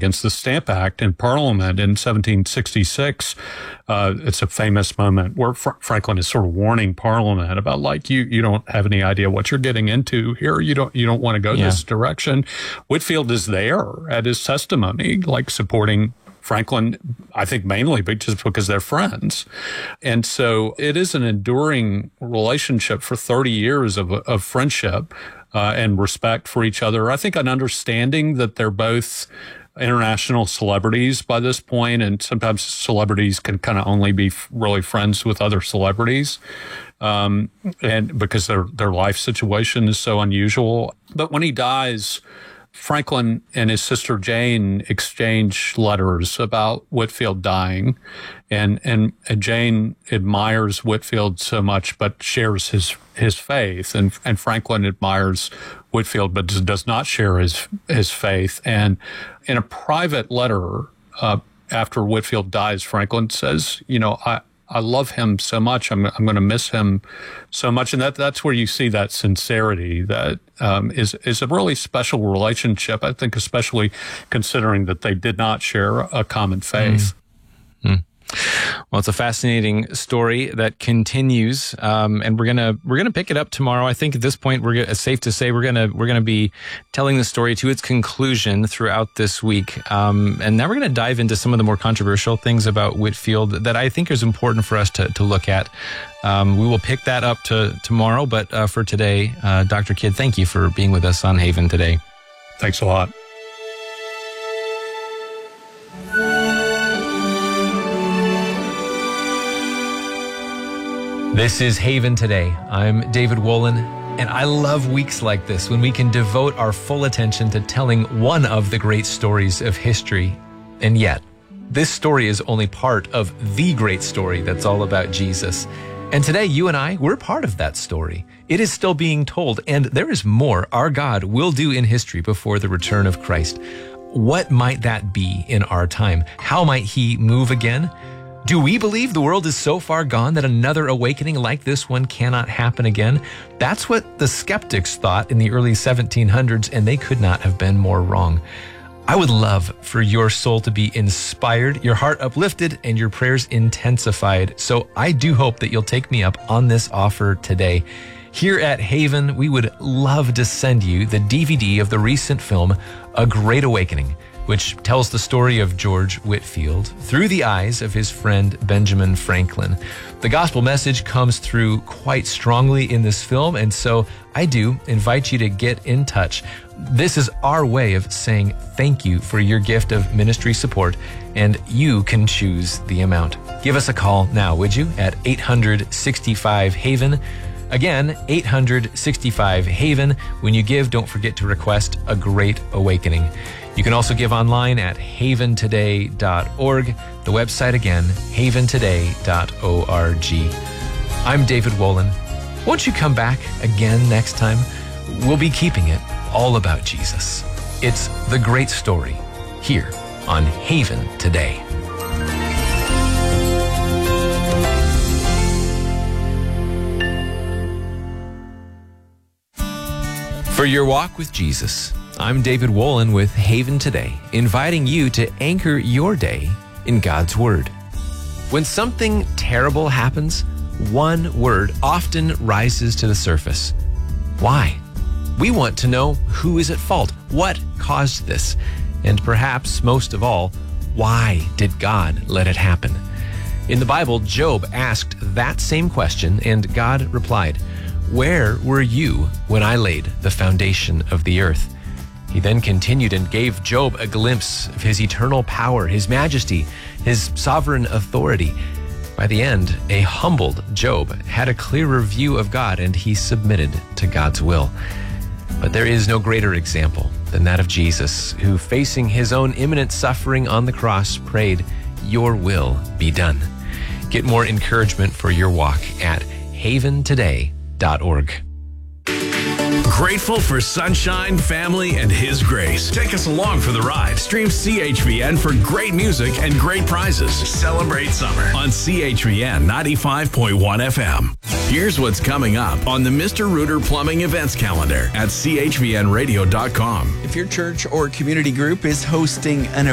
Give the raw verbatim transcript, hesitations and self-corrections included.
against the Stamp Act in Parliament in seventeen sixty-six. Uh, it's a famous moment where Fr- Franklin is sort of warning Parliament about, like, you you don't have any idea what you're getting into here. You don't you don't want to go yeah. this direction. Whitefield is there at his testimony, like supporting Franklin, I think mainly just because they're friends. And so it is an enduring relationship for thirty years of, of friendship uh, and respect for each other. I think an understanding that they're both international celebrities by this point, and sometimes celebrities can kind of only be really friends with other celebrities, um, and because their their life situation is so unusual. But when he dies, Franklin and his sister Jane exchange letters about Whitefield dying, and, and and Jane admires Whitefield so much, but shares his his faith, and and Franklin admires Whitefield, but does not share his his faith. And in a private letter uh, after Whitefield dies, Franklin says, "You know, I." I love him so much. I'm I'm going to miss him so much, and that that's where you see that sincerity that um, is is a really special relationship. I think, especially considering that they did not share a common faith. Mm. Mm. Well, it's a fascinating story that continues, um, and we're gonna we're gonna pick it up tomorrow. I think at this point, we're it's safe to say we're gonna we're gonna be telling the story to its conclusion throughout this week, um, and now we're gonna dive into some of the more controversial things about Whitefield that I think is important for us to to look at. Um, we will pick that up to tomorrow, but uh, for today, uh, Doctor Kidd, thank you for being with us on Haven today. Thanks a lot. This is Haven Today. I'm David Wolin, and I love weeks like this when we can devote our full attention to telling one of the great stories of history. And yet, this story is only part of the great story that's all about Jesus. And today, you and I, we're part of that story. It is still being told, and there is more our God will do in history before the return of Christ. What might that be in our time? How might he move again? Do we believe the world is so far gone that another awakening like this one cannot happen again? That's what the skeptics thought in the early seventeen hundreds, and they could not have been more wrong. I would love for your soul to be inspired, your heart uplifted, and your prayers intensified. So I do hope that you'll take me up on this offer today. Here at Haven, we would love to send you the D V D of the recent film, A Great Awakening, which tells the story of George Whitefield through the eyes of his friend Benjamin Franklin. The gospel message comes through quite strongly in this film, and so I do invite you to get in touch. This is our way of saying thank you for your gift of ministry support, and you can choose the amount. Give us a call now, would you, at eight hundred sixty-five Haven. Again, eight hundred sixty-five Haven. When you give, don't forget to request A Great Awakening. You can also give online at haven today dot org. The website again, haven today dot org. I'm David Wolin. Won't you come back again next time? We'll be keeping it all about Jesus. It's the great story here on Haven Today. For your walk with Jesus, I'm David Wolin with Haven Today, inviting you to anchor your day in God's Word. When something terrible happens, one word often rises to the surface. Why? We want to know who is at fault, what caused this, and perhaps most of all, why did God let it happen? In the Bible, Job asked that same question, and God replied, "Where were you when I laid the foundation of the earth?" He then continued and gave Job a glimpse of his eternal power, his majesty, his sovereign authority. By the end, a humbled Job had a clearer view of God, and he submitted to God's will. But there is no greater example than that of Jesus, who, facing his own imminent suffering on the cross, prayed, "Your will be done." Get more encouragement for your walk at haven today dot org. Grateful for sunshine, family, and His grace. Take us along for the ride. Stream C H V N for great music and great prizes. Celebrate summer on C H V N ninety-five point one F M. Here's what's coming up on the Mister Rooter Plumbing events calendar at c h v n radio dot com. If your church or community group is hosting an